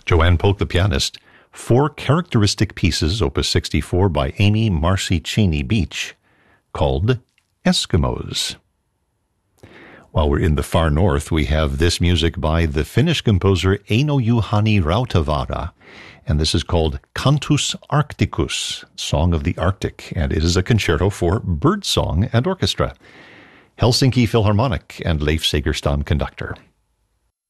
Joanne Polk, the pianist, four characteristic pieces, Opus 64 by Amy Marcy-Cheney Beach, called Eskimos. While we're in the far north, we have this music by the Finnish composer Eino Juhani Rautavaara, and this is called Cantus Arcticus, Song of the Arctic, and it is a concerto for birdsong and orchestra. Helsinki Philharmonic and Leif Segerstam conductor.